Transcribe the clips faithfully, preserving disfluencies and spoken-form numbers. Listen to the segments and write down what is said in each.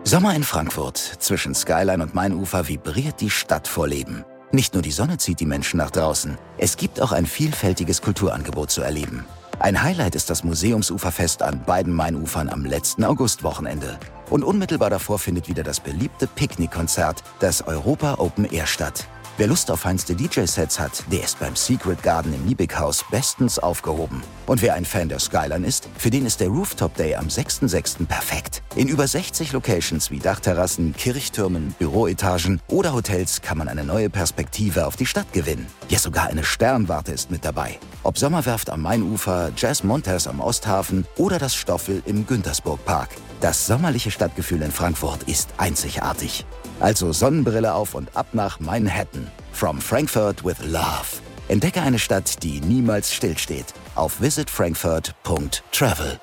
Sommer in Frankfurt. Zwischen Skyline und Mainufer vibriert die Stadt vor Leben. Nicht nur die Sonne zieht die Menschen nach draußen. Es gibt auch ein vielfältiges Kulturangebot zu erleben. Ein Highlight ist das Museumsuferfest an beiden Mainufern am letzten Augustwochenende. Und unmittelbar davor findet wieder das beliebte Picknickkonzert, das Europa Open Air statt. Wer Lust auf feinste D J-Sets hat, der ist beim Secret Garden im Liebighaus bestens aufgehoben. Und wer ein Fan der Skyline ist, für den ist der Rooftop Day am sechsten sechsten perfekt. In über sechzig Locations wie Dachterrassen, Kirchtürmen, Büroetagen oder Hotels kann man eine neue Perspektive auf die Stadt gewinnen. Ja, sogar eine Sternwarte ist mit dabei. Ob Sommerwerft am Mainufer, Jazz Montez am Osthafen oder das Stoffel im Güntersburg-Park. Das sommerliche Stadtgefühl in Frankfurt ist einzigartig. Also Sonnenbrille auf und ab nach Manhattan. From Frankfurt with Love. Entdecke eine Stadt, die niemals stillsteht. Auf visit frankfurt punkt travel.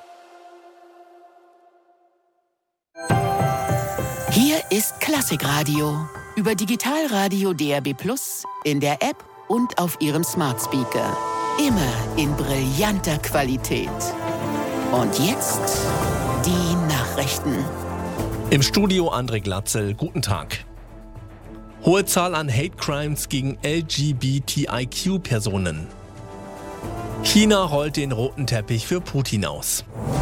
Hier ist Klassikradio. Über Digitalradio D A B plus, in der App und auf Ihrem Smart Speaker. Immer in brillanter Qualität. Und jetzt die Nachrichten. Im Studio André Glatzel, guten Tag. Hohe Zahl an Hate Crimes gegen L G B T I Q-Personen. China rollt den roten Teppich für Putin aus.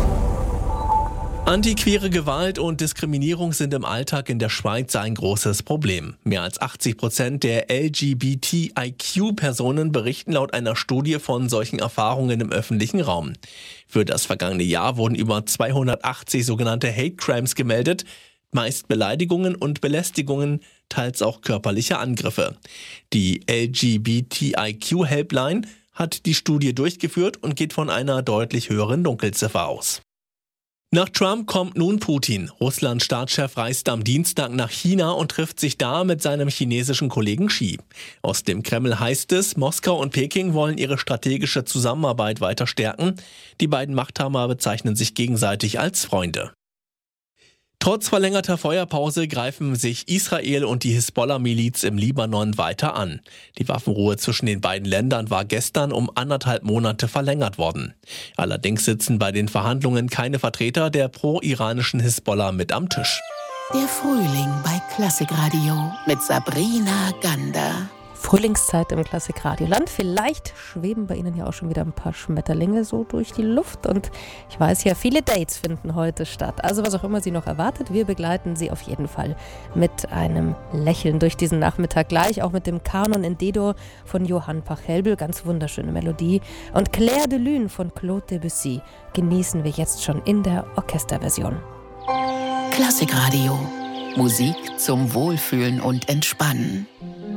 Antiqueere Gewalt und Diskriminierung sind im Alltag in der Schweiz ein großes Problem. Mehr als achtzig Prozent der L G B T I Q-Personen berichten laut einer Studie von solchen Erfahrungen im öffentlichen Raum. Für das vergangene Jahr wurden über zweihundertachtzig sogenannte Hate Crimes gemeldet, meist Beleidigungen und Belästigungen, teils auch körperliche Angriffe. Die L G B T I Q-Helpline hat die Studie durchgeführt und geht von einer deutlich höheren Dunkelziffer aus. Nach Trump kommt nun Putin. Russlands Staatschef reist am Dienstag nach China und trifft sich da mit seinem chinesischen Kollegen Xi. Aus dem Kreml heißt es, Moskau und Peking wollen ihre strategische Zusammenarbeit weiter stärken. Die beiden Machthaber bezeichnen sich gegenseitig als Freunde. Trotz verlängerter Feuerpause greifen sich Israel und die Hisbollah-Miliz im Libanon weiter an. Die Waffenruhe zwischen den beiden Ländern war gestern um anderthalb Monate verlängert worden. Allerdings sitzen bei den Verhandlungen keine Vertreter der pro-iranischen Hisbollah mit am Tisch. Der Frühling bei Klassikradio mit Sabrina Gander. Frühlingszeit im Klassikradioland. Vielleicht schweben bei Ihnen ja auch schon wieder ein paar Schmetterlinge so durch die Luft. Und ich weiß ja, viele Dates finden heute statt. Also was auch immer Sie noch erwartet, wir begleiten Sie auf jeden Fall mit einem Lächeln durch diesen Nachmittag. Gleich auch mit dem Kanon in D-Dur von Johann Pachelbel. Ganz wunderschöne Melodie. Und Clair de Lune von Claude Debussy genießen wir jetzt schon in der Orchesterversion. Klassikradio. Musik zum Wohlfühlen und Entspannen.